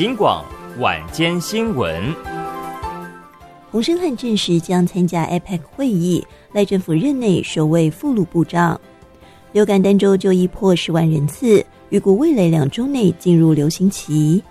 警广晚间新闻。 洪申翰证实将参加 APEC 会议，赖政府任内首位副陆部长。流感单周就医破10万人次，预估未来2周内进入流行期。